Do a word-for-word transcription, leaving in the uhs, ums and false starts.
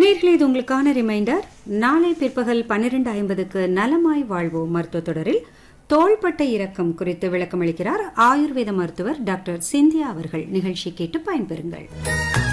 நேர்களே, இது உங்களுக்கான ரிமைண்டர். நாளை பிற்பகல் பன்னிரண்டு ஐம்பதுக்கு நலமாய் வாழ்வோம் மருத்துவ தொடரில் தோள்பட்டை இறக்கம் குறித்து விளக்கமளிக்கிறார் ஆயுர்வேத மருத்துவர் டாக்டர் சிந்தியா அவர்கள். நிகழ்ச்சி கேட்டு பயன்பெறுங்கள்.